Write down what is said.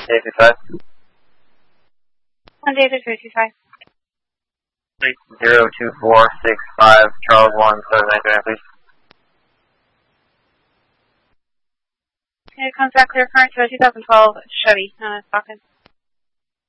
David 5. 1 David 325. 02465 Charles 1 799, please. Okay, it comes back clear current to a 2012 Chevy, Stockton.